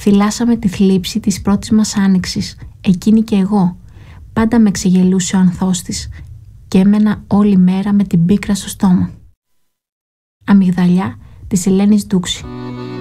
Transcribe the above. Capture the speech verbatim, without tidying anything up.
Θυλάσαμε τη θλίψη της πρώτης μας άνοιξης, εκείνη και εγώ. Πάντα με ξεγελούσε ο ανθός της και έμενα όλη μέρα με την πίκρα στο στόμα. Αμυγδαλιά της Ελένης Ντούξη.